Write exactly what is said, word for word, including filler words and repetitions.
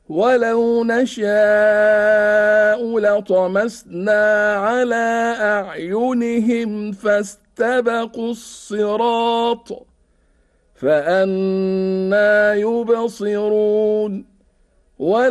ولو نشاء لطمسنا على أعينهم فاستبقوا الصراط فأنى يبصرون